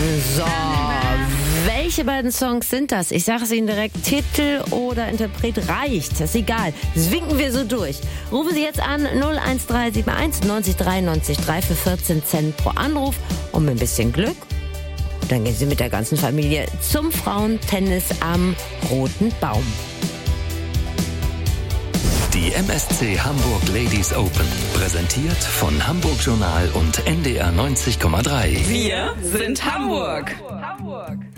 So, welche beiden Songs sind das? Ich sage es Ihnen direkt, Titel oder Interpret reicht, das ist egal. Das winken wir so durch. Rufen Sie jetzt an 01371 90 93 3 für 14 Cent pro Anruf und mit ein bisschen Glück. Dann gehen Sie mit der ganzen Familie zum Frauentennis am Roten Baum. Die MSC Hamburg Ladies Open, präsentiert von Hamburg Journal und NDR 90,3. Wir sind Hamburg.